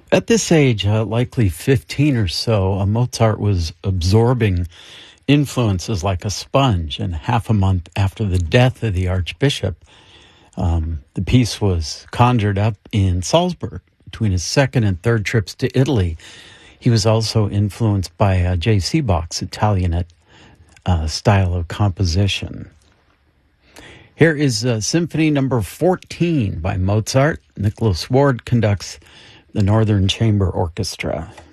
At this age, likely 15 or so, Mozart was absorbing influences like a sponge. And half a month after the death of the Archbishop, the piece was conjured up in Salzburg between his second and third trips to Italy. He was also influenced by J.C. Bach's Italianate style of composition. Here is Symphony Number 14 by Mozart. Nicholas Ward conducts the Northern Chamber Orchestra.